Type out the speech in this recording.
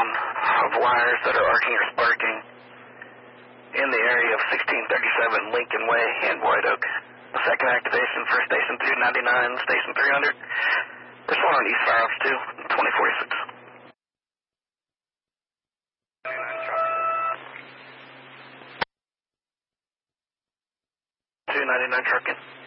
breakdown of wires that are arcing or sparking in the area of 1637 Lincoln Way in White Oak. The second activation for Station 299, Station 300. Respond on East Fire Ops 2, 2046. 299 trucking.